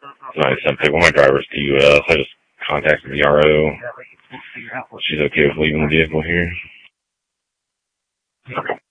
I sent pick one of my drivers to US. I just contacted the RO. She's okay with leaving the vehicle here.